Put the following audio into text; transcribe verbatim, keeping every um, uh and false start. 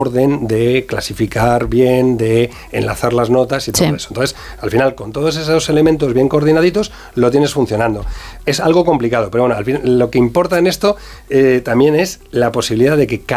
orden, de clasificar bien, de enlazar las notas y todo sí. eso. Entonces, al final, con todos esos elementos bien coordinaditos, lo tienes funcionando. Es algo complicado, pero bueno, al fin, lo que importa en esto eh, también es la posibilidad de que cada